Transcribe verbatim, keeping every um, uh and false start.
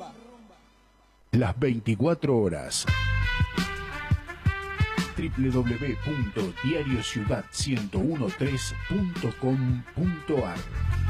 Las veinticuatro horas. doble u doble u doble u punto diario ciudad ciento trece punto com punto ar